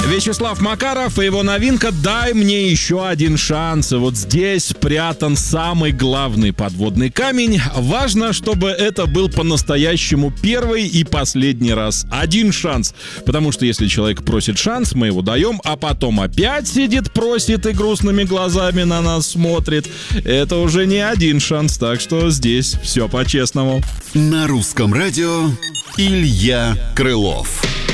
Вячеслав Макаров и его новинка «Дай мне еще один шанс». И вот здесь спрятан самый главный подводный камень. Важно, чтобы это был по-настоящему первый и последний раз. Один шанс. Потому что если человек просит шанс, мы его даем, а потом опять сидит, просит и грустными глазами на нас смотрит. Это уже не один шанс, так что здесь все по-честному. На русском радио Илья Крылов.